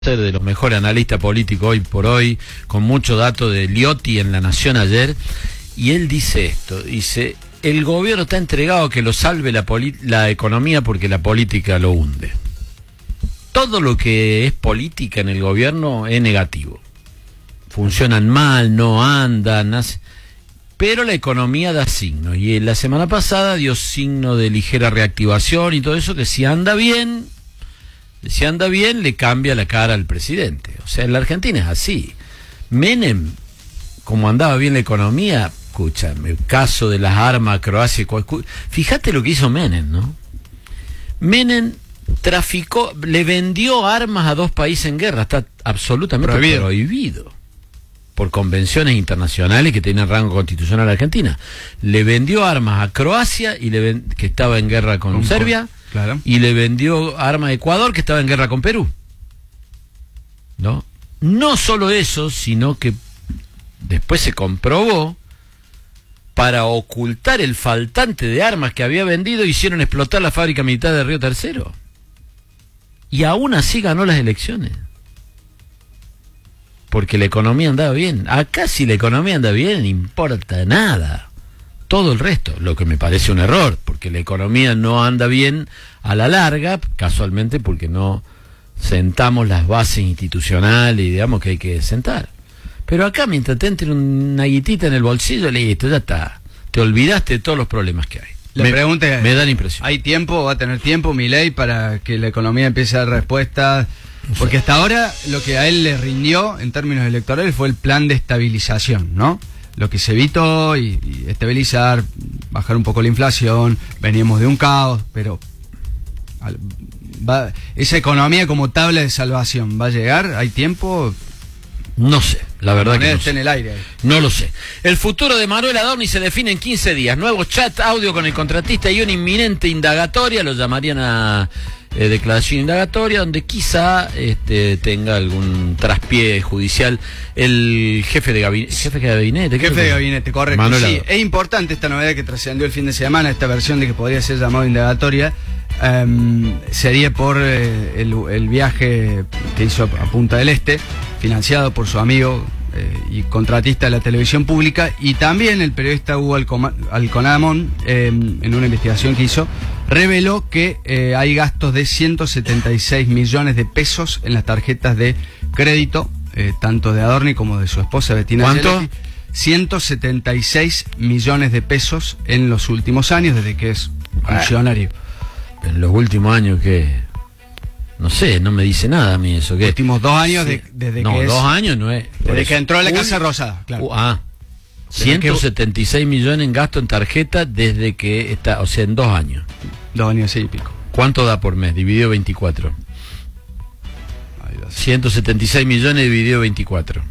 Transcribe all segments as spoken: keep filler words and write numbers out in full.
de los mejores analistas políticos hoy por hoy, con mucho dato de Liotti en La Nación ayer, y él dice esto, dice, el gobierno está entregado a que lo salve la, la economía porque la política lo hunde. Todo lo que es política en el gobierno es negativo. Funcionan mal, no andan, hace... pero la economía da signos, y la semana pasada dio signo de ligera reactivación y todo eso, que si anda bien... Si anda bien, le cambia la cara al presidente. O sea, en la Argentina es así. Menem, como andaba bien la economía, escucha, el caso de las armas, Croacia, fíjate lo que hizo Menem, ¿no? Menem traficó, le vendió armas a dos países en guerra, está absolutamente prohibido, prohibido por convenciones internacionales que tienen rango constitucional a Argentina. Le vendió armas a Croacia, y le ven, que estaba en guerra con ¿Cómo? Serbia. Claro. Y le vendió armas a Ecuador, que estaba en guerra con Perú. ¿No? No solo eso, sino que después se comprobó, para ocultar el faltante de armas que había vendido, hicieron explotar la fábrica militar de Río Tercero. Y aún así ganó las elecciones. Porque la economía andaba bien. Acá si la economía anda bien, no importa nada. Todo el resto, lo que me parece un error, porque la economía no anda bien a la larga, casualmente porque no sentamos las bases institucionales y digamos que hay que sentar. Pero acá, mientras te entre una guitita en el bolsillo, listo, ya está. Te olvidaste de todos los problemas que hay. La me, pregunta es, me da la impresión. ¿hay tiempo, va a tener tiempo Milei para que la economía empiece a dar respuestas? Porque hasta ahora lo que a él le rindió en términos electorales fue el plan de estabilización, ¿no? Lo que se evitó y, y estabilizar, bajar un poco la inflación, veníamos de un caos, pero al, va, esa economía como tabla de salvación, ¿va a llegar? ¿Hay tiempo? No sé, la verdad que no está sé. en el aire. No lo sé. El futuro de Manuel Adorni se define en quince días. Nuevo chat audio con el contratista y una inminente indagatoria, lo llamarían a eh, declaración indagatoria, donde quizá este, tenga algún traspié judicial el jefe de gabinete. Jefe de gabinete, jefe de gabinete, correcto. Manuel sí, es importante esta novedad que trascendió el fin de semana, esta versión de que podría ser llamado indagatoria. Um, sería por eh, el, el viaje que hizo a Punta del Este, financiado por su amigo eh, y contratista de la televisión pública, y también el periodista Hugo Alconadamón, eh, en una investigación que hizo, reveló que eh, hay gastos de ciento setenta y seis millones de pesos en las tarjetas de crédito, eh, tanto de Adorni como de su esposa Bettina. ¿Cuánto? Giletti. ciento setenta y seis millones de pesos en los últimos años, desde que es funcionario. En los últimos años que... No sé, no me dice nada a mí eso. ¿Qué? Últimos dos años sí. de, desde no, que es... dos años no es... Desde que entró a la Uy, Casa Rosada, claro. Uh, ah, ciento setenta y seis millones en gasto en tarjeta desde que está... O sea, en dos años. Dos años y pico. ¿Cuánto da por mes? Dividido veinticuatro. ciento setenta y seis millones dividido veinticuatro.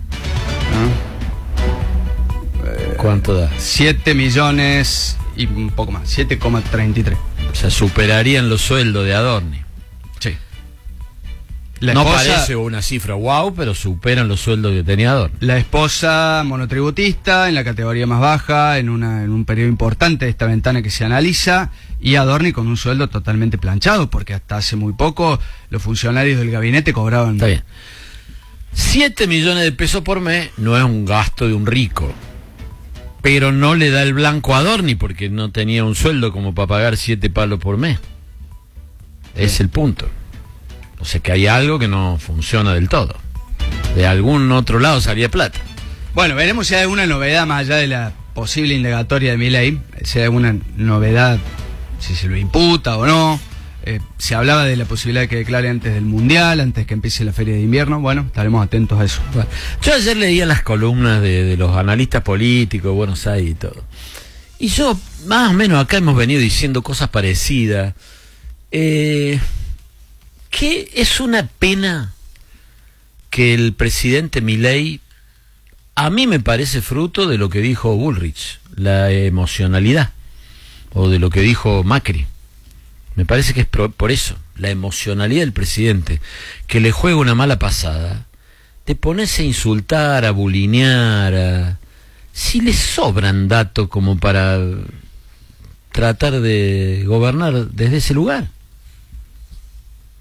¿Ah? Eh, ¿Cuánto da? siete millones y un poco más. siete coma treinta y tres. O sea, superarían los sueldos de Adorni. Sí. La no esposa, parece una cifra wow, pero superan los sueldos que tenía Adorni. La esposa monotributista en la categoría más baja, en una en un periodo importante de esta ventana que se analiza, y Adorni con un sueldo totalmente planchado, porque hasta hace muy poco los funcionarios del gabinete cobraban... Está bien. siete millones de pesos por mes no es un gasto de un rico, pero no le da el blanco a Adorni porque no tenía un sueldo como para pagar siete palos por mes. Es sí. El punto. O sea que hay algo que no funciona del todo. De algún otro lado salía plata. Bueno, veremos si hay alguna novedad más allá de la posible indagatoria de Milei, si hay alguna novedad, si se lo imputa o no. Eh, se hablaba de la posibilidad de que declare antes del Mundial, antes que empiece la feria de invierno. Bueno, estaremos atentos a eso. Bueno, yo ayer leía las columnas de, de los analistas políticos de Buenos Aires y todo. Y yo, más o menos, acá hemos venido diciendo cosas parecidas. Eh, que es una pena que el presidente Milei, a mí me parece fruto de lo que dijo Bullrich, la emocionalidad, o de lo que dijo Macri. Me parece que es por, por eso, la emocionalidad del presidente, que le juega una mala pasada, de ponerse a insultar, a bulinear, a... si le sobran datos como para tratar de gobernar desde ese lugar.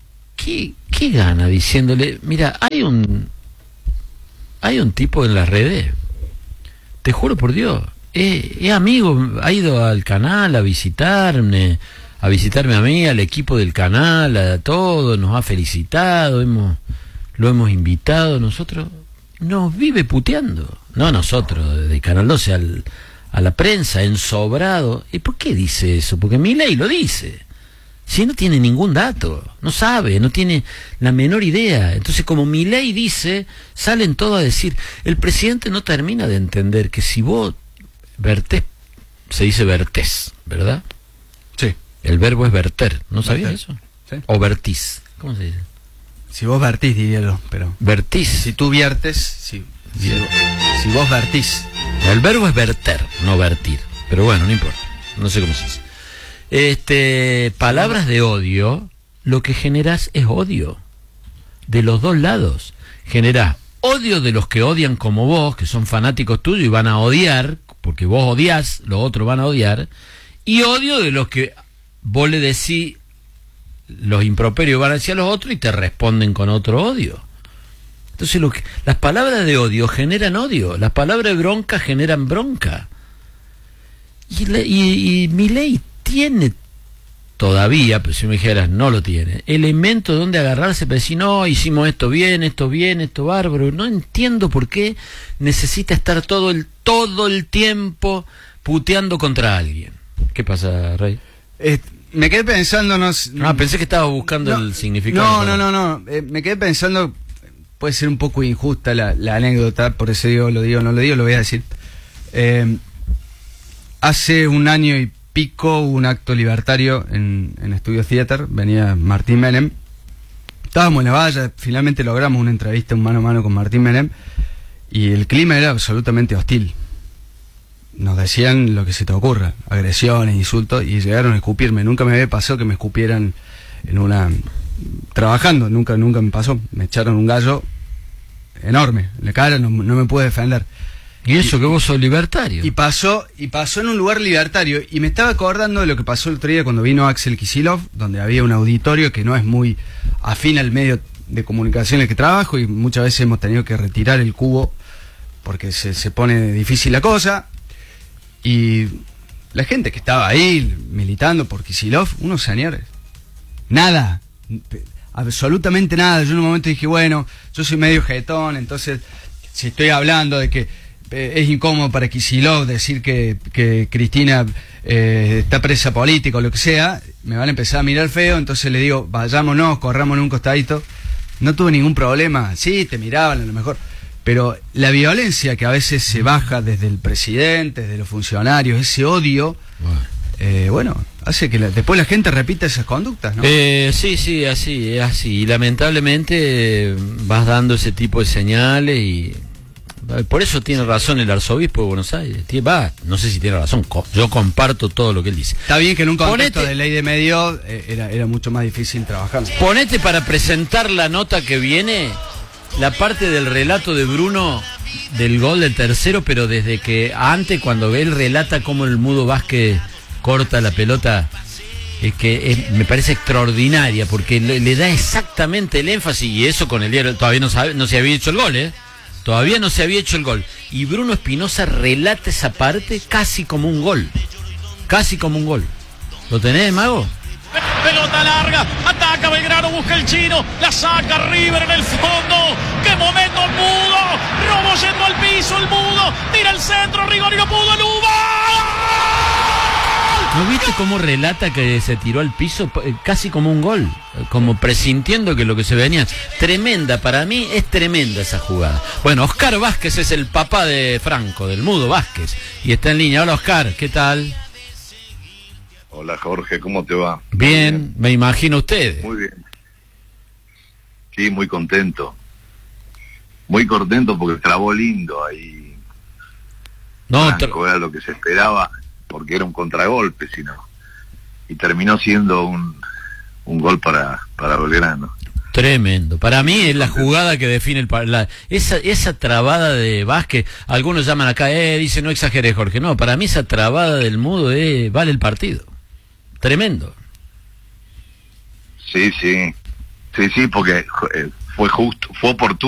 ¿qué, qué gana diciéndole, mira, hay un hay un tipo en las redes, te juro por Dios, es, es amigo, ha ido al canal a visitarme, a visitarme a mí, al equipo del canal, a todo, nos ha felicitado, hemos lo hemos invitado, nosotros, nos vive puteando, no nosotros, de Canal doce, al, a la prensa, ensobrado. ¿Y por qué dice eso? Porque Milei lo dice. Si no tiene ningún dato, no sabe, no tiene la menor idea. Entonces, como Milei dice, salen todos a decir, el presidente no termina de entender que si vos vertés, se dice vertés, ¿verdad? Sí. El verbo es verter, ¿no sabías eso? Sí. O vertís, ¿cómo se dice? Si vos vertís, diría yo, pero... Vertís. Si tú viertes, si, si, si vos vertís. El verbo es verter, no vertir. Pero bueno, no importa, no sé cómo se dice. Este, palabras de odio, lo que generas es odio. De los dos lados. Generás odio de los que odian como vos, que son fanáticos tuyos y van a odiar, porque vos odiás, los otros van a odiar. Y odio de los que vos le decís los improperios van hacia los otros y te responden con otro odio. Entonces lo que, las palabras de odio generan odio, las palabras de bronca generan bronca. Y, le, y, y Milei tiene todavía, pero si me dijeras no lo tiene, elemento donde agarrarse para decir no, hicimos esto bien, esto bien, esto bárbaro. No entiendo por qué necesita estar todo el, todo el tiempo puteando contra alguien. ¿Qué pasa, Rey? Eh, me quedé pensando... No, ah, pensé que estaba buscando no, el significado. No, no, no, no. Eh, me quedé pensando, puede ser un poco injusta la, la anécdota, por eso digo, lo digo, no lo digo, lo voy a decir. Eh, hace un año y pico hubo un acto libertario en, en Estudio Theater, venía Martín Menem. Estábamos en la valla, finalmente logramos una entrevista un mano a mano con Martín Menem y el clima era absolutamente hostil. Nos decían lo que se te ocurra, agresiones, insultos, y llegaron a escupirme. Nunca me había pasado que me escupieran en una... trabajando, nunca nunca me pasó. Me echaron un gallo enorme en la cara, no, no me pude defender. Y eso y, que vos sos libertario. Y pasó, y pasó en un lugar libertario, y me estaba acordando de lo que pasó el otro día cuando vino Axel Kicillof, donde había un auditorio que no es muy afín al medio de comunicación en el que trabajo, y muchas veces hemos tenido que retirar el cubo porque se, se pone difícil la cosa. Y la gente que estaba ahí militando por Kicillof, unos señores, nada, absolutamente nada. Yo en un momento dije, bueno, yo soy medio jetón, entonces si estoy hablando de que eh, es incómodo para Kicillof decir que, que Cristina eh, está presa política o lo que sea, me van a empezar a mirar feo, entonces le digo, vayámonos, corrámonos un costadito. No tuve ningún problema, sí, te miraban a lo mejor. Pero la violencia que a veces se baja desde el presidente, desde los funcionarios, ese odio, bueno, eh, bueno hace que la, después la gente repita esas conductas, ¿no? Eh, sí, sí, así, es así. Y lamentablemente eh, vas dando ese tipo de señales y... Por eso tiene razón el arzobispo de Buenos Aires. Va, no sé si tiene razón, yo comparto todo lo que él dice. Está bien que en un contexto Ponete, de ley de medios eh, era, era mucho más difícil trabajar. Ponete para presentar la nota que viene... la parte del relato de Bruno del gol del tercero, pero desde que antes, cuando él relata cómo el Mudo Vázquez corta la pelota, es que es, me parece extraordinaria, porque le, le da exactamente el énfasis, y eso con el diario, todavía no, sabe, no se había hecho el gol, ¿eh? Todavía no se había hecho el gol. Y Bruno Espinosa relata esa parte casi como un gol. Casi como un gol. ¿Lo tenés, Mago? Pelota larga, ataca Belgrano, busca el chino, la saca River en el fondo. ¡Qué momento el Mudo! Robo yendo al piso el Mudo, tira el centro, Rigorio pudo, el ¿No viste cómo relata que se tiró al piso casi como un gol? Como presintiendo que lo que se venía. Tremenda, para mí es tremenda esa jugada. Bueno, Oscar Vázquez es el papá de Franco, del Mudo Vázquez, y está en línea. Hola, Oscar, ¿qué tal? Hola Jorge, ¿cómo te va? Bien, bien, me imagino ustedes. Muy bien. Sí, muy contento. Muy contento porque trabó lindo ahí. No, Franco, era lo que se esperaba, porque era un contragolpe, sino. Y terminó siendo un, un gol para, para Belgrano. Tremendo. Para mí es la jugada que define el la, esa esa trabada de Vázquez. Algunos llaman acá, eh, dice no exageres, Jorge. No, para mí esa trabada del Mudo eh, vale el partido. Tremendo. Sí, sí. Sí, sí, porque eh, fue justo, fue oportuno.